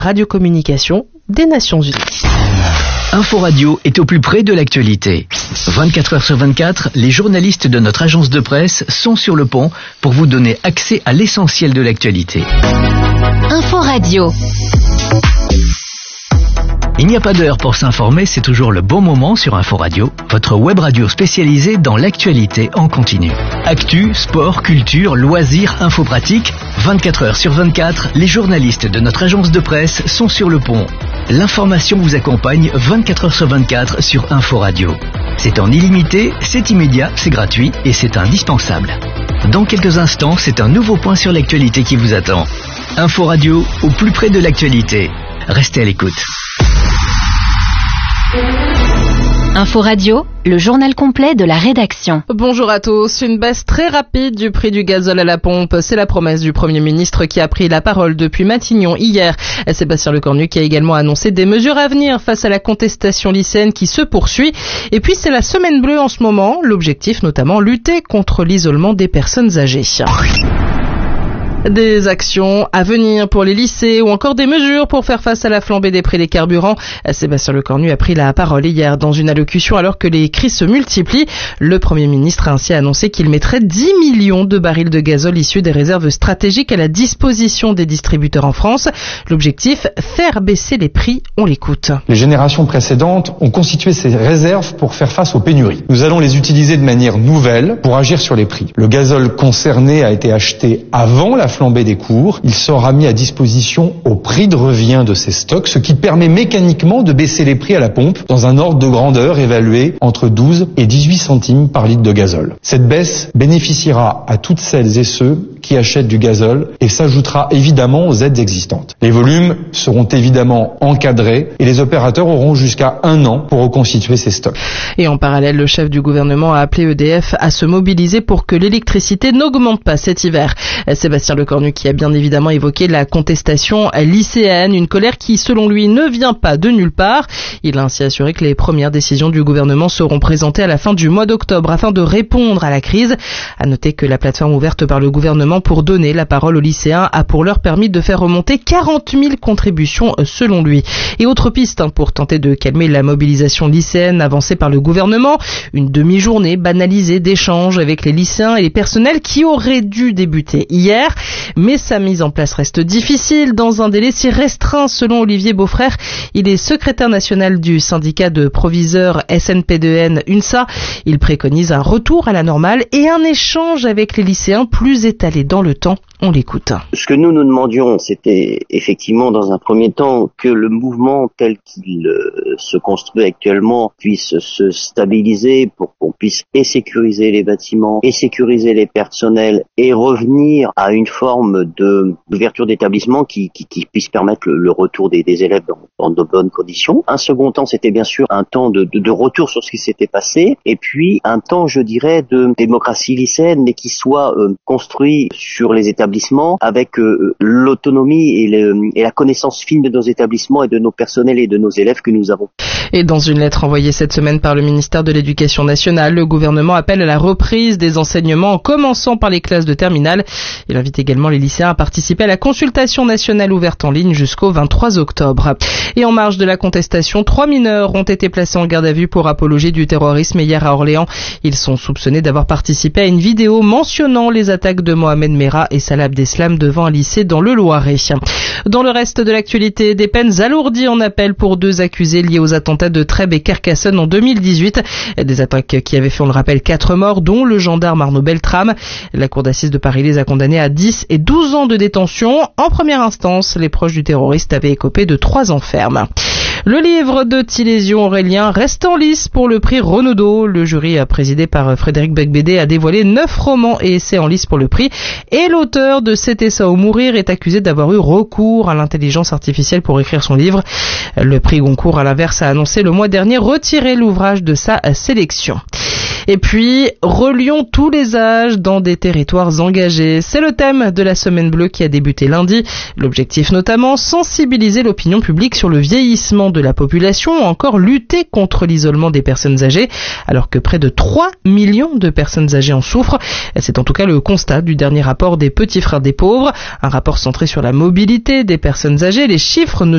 Radiocommunication des Nations Unies. Info Radio est au plus près de l'actualité. 24 heures sur 24, les journalistes de notre agence de presse sont sur le pont pour vous donner accès à l'essentiel de l'actualité. Info Radio. Il n'y a pas d'heure pour s'informer, c'est toujours le bon moment sur Info Radio, votre web radio spécialisée dans l'actualité en continu. Actu, sport, culture, loisirs, info pratique, 24 heures sur 24, les journalistes de notre agence de presse sont sur le pont. L'information vous accompagne 24 heures sur 24 sur Info Radio. C'est en illimité, c'est immédiat, c'est gratuit et c'est indispensable. Dans quelques instants, c'est un nouveau point sur l'actualité qui vous attend. Info Radio, au plus près de l'actualité. Restez à l'écoute. Info Radio, le journal complet de la rédaction. Bonjour à tous. Une baisse très rapide du prix du gazole à la pompe. C'est la promesse du Premier ministre qui a pris la parole depuis Matignon hier. Sébastien Lecornu qui a également annoncé des mesures à venir face à la contestation lycéenne qui se poursuit. Et puis c'est la semaine bleue en ce moment. L'objectif notamment lutter contre l'isolement des personnes âgées. Des actions à venir pour les lycées ou encore des mesures pour faire face à la flambée des prix des carburants. Sébastien Lecornu a pris la parole hier dans une allocution alors que les crises se multiplient. Le Premier ministre a ainsi annoncé qu'il mettrait 10 millions de barils de gazole issus des réserves stratégiques à la disposition des distributeurs en France. L'objectif, faire baisser les prix. On l'écoute. Les générations précédentes ont constitué ces réserves pour faire face aux pénuries. Nous allons les utiliser de manière nouvelle pour agir sur les prix. Le gazole concerné a été acheté avant la flambée des cours, il sera mis à disposition au prix de revient de ces stocks, ce qui permet mécaniquement de baisser les prix à la pompe dans un ordre de grandeur évalué entre 12 et 18 centimes par litre de gazole. Cette baisse bénéficiera à toutes celles et ceux qui achètent du gazole et s'ajoutera évidemment aux aides existantes. Les volumes seront évidemment encadrés et les opérateurs auront jusqu'à 1 an pour reconstituer ces stocks. Et en parallèle, le chef du gouvernement a appelé EDF à se mobiliser pour que l'électricité n'augmente pas cet hiver. Sébastien Lecornu qui a bien évidemment évoqué la contestation lycéenne, une colère qui selon lui ne vient pas de nulle part. Il a ainsi assuré que les premières décisions du gouvernement seront présentées à la fin du mois d'octobre afin de répondre à la crise. À noter que la plateforme ouverte par le gouvernement pour donner la parole aux lycéens a pour l'heure permis de faire remonter 40 000 contributions selon lui. Et autre piste pour tenter de calmer la mobilisation lycéenne avancée par le gouvernement, une demi-journée banalisée d'échanges avec les lycéens et les personnels qui aurait dû débuter hier. Mais sa mise en place reste difficile dans un délai si restreint selon Olivier Beaufrère. Il est secrétaire national du syndicat de proviseurs SNP2N UNSA. Il préconise un retour à la normale et un échange avec les lycéens plus étalé dans le temps. On l'écoute. Ce que nous demandions, c'était effectivement dans un premier temps que le mouvement tel qu'il se construit actuellement puisse se stabiliser pour qu'on puisse et sécuriser les bâtiments et sécuriser les personnels et revenir à une forme d'ouverture d'établissement qui puisse permettre le retour des élèves dans de bonnes conditions. Un second temps, c'était bien sûr un temps de retour sur ce qui s'était passé et puis un temps, je dirais, de démocratie lycéenne mais qui soit construit sur les établissements avec l'autonomie et la connaissance fine de nos établissements et de nos personnels et de nos élèves que nous avons. Et dans une lettre envoyée cette semaine par le ministère de l'Éducation nationale, le gouvernement appelle à la reprise des enseignements en commençant par les classes de terminale. Il invite également les lycéens à participer à la consultation nationale ouverte en ligne jusqu'au 23 octobre. Et en marge de la contestation, 3 mineurs ont été placés en garde à vue pour apologie du terrorisme hier à Orléans. Ils sont soupçonnés d'avoir participé à une vidéo mentionnant les attaques de Mohamed Merah et Salah Abdeslam devant un lycée dans le Loiret. Dans le reste de l'actualité, des peines alourdies en appel pour 2 accusés liés aux attentats de Trèbes et Carcassonne en 2018. Des attaques qui avaient fait, on le rappelle, 4 morts, dont le gendarme Arnaud Beltrame. La cour d'assises de Paris les a condamnés à 10 et 12 ans de détention. En première instance, les proches du terroriste avaient écopé de 3 ans ferme. Le livre de Tilésion Aurélien reste en lice pour le prix Renaudot. Le jury présidé par Frédéric Becbédé a dévoilé 9 romans et essais en lice pour le prix. Et l'auteur de C'était ça ou mourir est accusé d'avoir eu recours à l'intelligence artificielle pour écrire son livre. Le prix Goncourt, à l'inverse, a annoncé le mois dernier retirer l'ouvrage de sa sélection. Et puis, relions tous les âges dans des territoires engagés. C'est le thème de la Semaine Bleue qui a débuté lundi. L'objectif notamment, sensibiliser l'opinion publique sur le vieillissement de la population ou encore lutter contre l'isolement des personnes âgées, alors que près de 3 millions de personnes âgées en souffrent. C'est en tout cas le constat du dernier rapport des Petits Frères des Pauvres, un rapport centré sur la mobilité des personnes âgées. Les chiffres ne